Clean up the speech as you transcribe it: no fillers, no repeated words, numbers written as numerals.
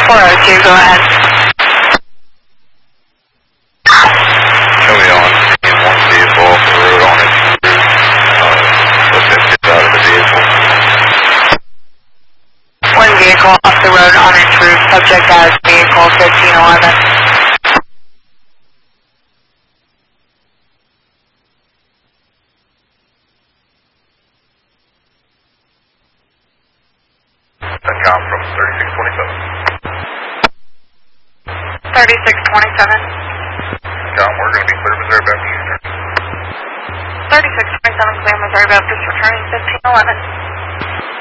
402, go ahead. Show me on seeing one vehicle off the road on its roof. Looks like it's out of the vehicle. One vehicle off the road on its roof, subject as vehicle 1511. CENTCOM from 3627. 3627. CENTCOM, we're going to be clear Missouri Baptist. 3627, clear Missouri Baptist, returning 1511.